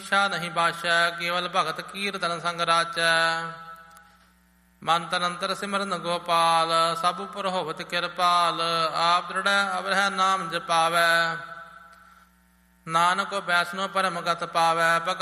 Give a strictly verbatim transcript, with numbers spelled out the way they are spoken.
ਇੱਛਾ ਨਹੀਂ ਬਾਸ਼ੈ, ਕੇਵਲ ਭਗਤ ਕੀਰਤਨ ਸੰਗ ਰਾਚੈ। ਮੰਤਰ ਅੰਤਰ ਸਿਮਰਨ ਗੋਪਾਲ, ਸਭ ਉਪਰ ਹੋਵਤ ਕਿਰਪਾਲ। ਆਪ ਦ੍ਰਿੜੈ ਅਵਰਹਿ ਨਾਮ ਜਪਾਵੈ, ਨਾਨਕ ਵੈਸਨੋ ਪਰਮ ਗਤ ਪਾਵੈ।